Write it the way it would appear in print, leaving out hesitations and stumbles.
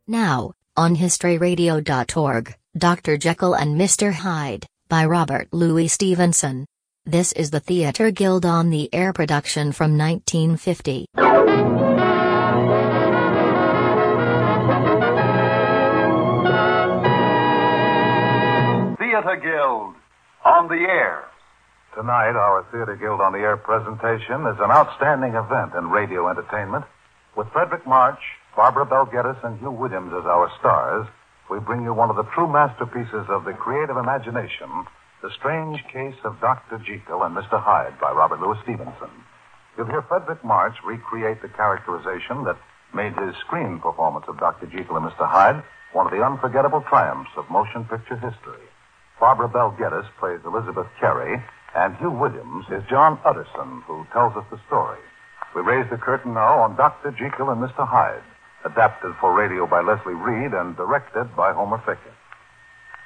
Now, on historyradio.org, Dr. Jekyll and Mr. Hyde, by Robert Louis Stevenson. This is the Theatre Guild on the Air production from 1950. Theatre Guild on the Air. Tonight, our Theatre Guild on the Air presentation is an outstanding event in radio entertainment. With Frederick March, Barbara Bel Geddes, and Hugh Williams as our stars, we bring you one of the true masterpieces of the creative imagination, The Strange Case of Dr. Jekyll and Mr. Hyde by Robert Louis Stevenson. You'll hear Frederick March recreate the characterization that made his screen performance of Dr. Jekyll and Mr. Hyde one of the unforgettable triumphs of motion picture history. Barbara Bel Geddes plays Elizabeth Carey, and Hugh Williams is John Utterson, who tells us the story. We raise the curtain now on Dr. Jekyll and Mr. Hyde, adapted for radio by Leslie Reed and directed by Homer Fickett.